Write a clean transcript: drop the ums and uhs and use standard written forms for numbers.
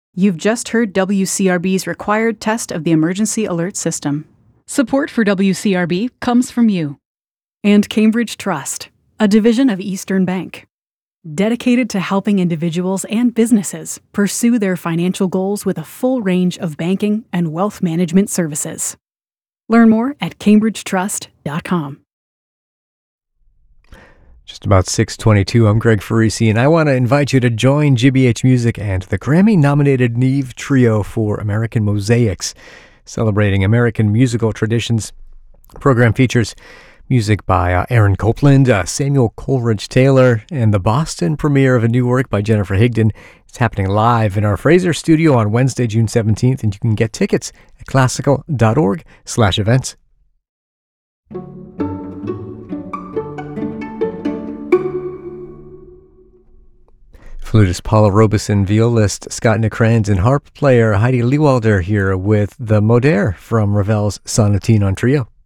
You've just heard WCRB's required test of the emergency alert system. Support for WCRB comes from you. And Cambridge Trust, a division of Eastern Bank, dedicated to helping individuals and businesses pursue their financial goals with a full range of banking and wealth management services. Learn more at cambridgetrust.com. Just about 6:22, I'm Greg Farisi, and I want to invite you to join GBH Music and the Grammy-nominated Neve Trio for American Mosaics, celebrating American musical traditions. The program features music by Aaron Copland, Samuel Coleridge Taylor, and the Boston premiere of a new work by Jennifer Higdon. It's happening live in our Fraser studio on Wednesday, June 17th, and you can get tickets at classical.org/events. Flutist Paula Robeson, violist Scott Nickrens, and harp player Heidi Lewalder here with the Moder from Ravel's Sonatine on Trio.